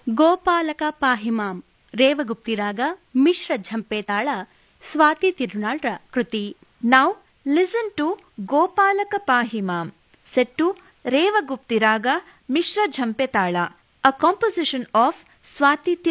ಗೋಪಾಲಕ ಪಾಹಿಮಾಂ ರೇವಗುಪ್ತಿ ರಾಗ ಮಿಶ್ರ ಝಂಪೆ ತಾಳ ಸ್ವಾತಿ ತಿರುನಾಳ್ರ ಕೃತಿ. Now listen to Gopalaka Pahimam, set to Revagupti Raga Mishra Jhampe Tala, a composition of Swati